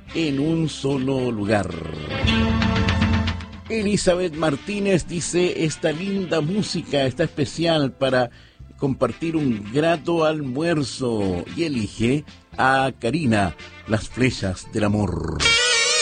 en un solo lugar. Elizabeth Martínez dice: esta linda música está especial para compartir un grato almuerzo, y elige a Karina, Las flechas del amor.